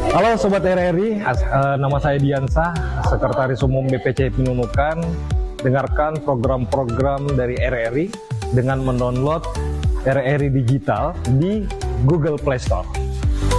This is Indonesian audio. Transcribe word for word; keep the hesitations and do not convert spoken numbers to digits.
Halo Sobat R R I, uh, nama saya Diansah, Sekretaris Umum B P C I Nunukan. Dengarkan program-program dari R R I dengan mendownload R R I Digital di Google Play Store.